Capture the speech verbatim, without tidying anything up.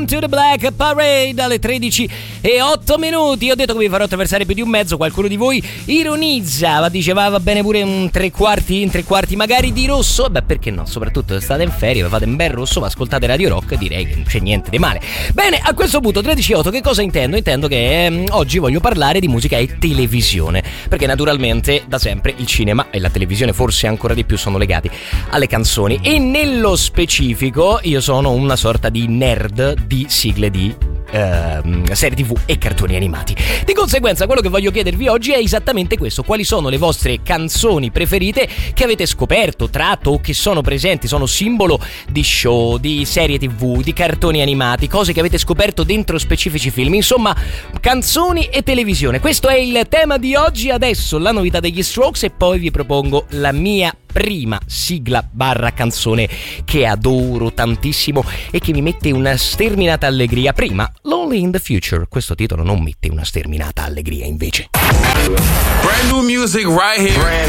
To the Black Parade alle tredici e otto minuti. Io ho detto che vi farò attraversare più di un mezzo. Qualcuno di voi ironizza, ma diceva va bene pure un tre quarti, in tre quarti magari di rosso. Beh, perché no? Soprattutto se state in ferie, fate un bel rosso, ma ascoltate Radio Rock, direi che non c'è niente di male. Bene, a questo punto tredici e otto, che cosa intendo? Intendo che ehm, oggi voglio parlare di musica e televisione, perché naturalmente da sempre il cinema e la televisione forse ancora di più sono legati alle canzoni, e nello specifico io sono una sorta di nerd di sigle di uh, serie tv e cartoni animati. Di conseguenza quello che voglio chiedervi oggi è esattamente questo: quali sono le vostre canzoni preferite che avete scoperto, tratto o che sono presenti, sono simbolo di show, di serie tv, di cartoni animati, cose che avete scoperto dentro specifici film, insomma canzoni e televisione. Questo è il tema di oggi. Adesso la novità degli Strokes e poi vi propongo la mia prima sigla barra canzone che adoro tantissimo e che mi mette una sterminata allegria. Prima Lonely in the Future, questo titolo non mette una sterminata allegria invece. Brand new music right here. Brand